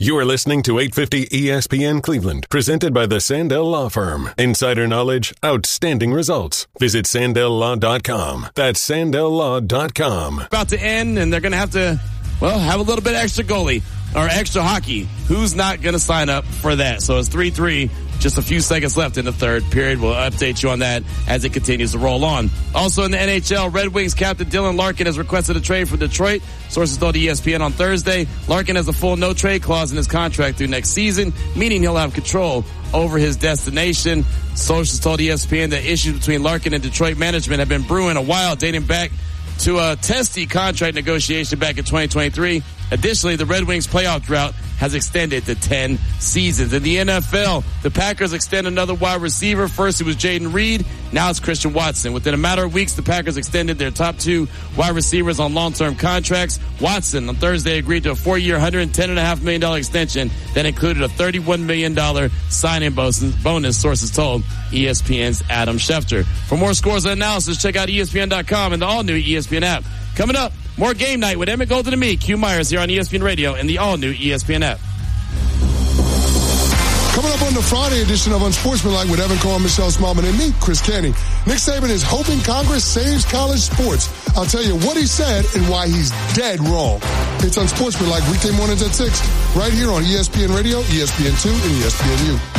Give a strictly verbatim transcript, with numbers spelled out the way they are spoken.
You are listening to eight fifty E S P N Cleveland, presented by the Sandell Law Firm. Insider knowledge, outstanding results. Visit Sandell Law dot com. That's Sandell Law dot com. About to end, and they're going to have to, well, have a little bit extra goalie or extra hockey. Who's not going to sign up for that? So it's three three. Just a few seconds left in the third period. We'll update you on that as it continues to roll on. Also in the N H L, Red Wings captain Dylan Larkin has requested a trade for Detroit. Sources told E S P N on Thursday. Larkin has a full no-trade clause in his contract through next season, meaning he'll have control over his destination. Sources told E S P N that issues between Larkin and Detroit management have been brewing a while, dating back to a testy contract negotiation back in twenty twenty-three. Additionally, the Red Wings playoff drought has extended to ten seasons. In the N F L, the Packers extend another wide receiver. First, it was Jaden Reed. Now it's Christian Watson. Within a matter of weeks, the Packers extended their top two wide receivers on long-term contracts. Watson, on Thursday, agreed to a four-year, one hundred ten point five million dollars extension that included a thirty-one million dollars sign-in bonus, sources told E S P N's Adam Schefter. For more scores and analysis, check out E S P N dot com and the all-new E S P N app. Coming up, more Game Night with Emmett Golden and me, Q Myers, here on E S P N Radio and the all-new E S P N app. Coming up on the Friday edition of Unsportsmanlike with Evan Cohen, Michelle Smallman, and me, Chris Canty. Nick Saban is hoping Congress saves college sports. I'll tell you what he said and why he's dead wrong. It's Unsportsmanlike weekday mornings at six, right here on E S P N Radio, E S P N two, and E S P N U.